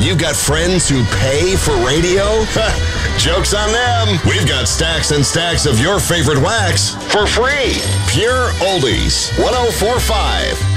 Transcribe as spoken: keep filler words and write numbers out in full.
You've got friends who pay for radio? Joke's on them. We've got stacks and stacks of your favorite wax for free. Pure Oldies, one oh four point five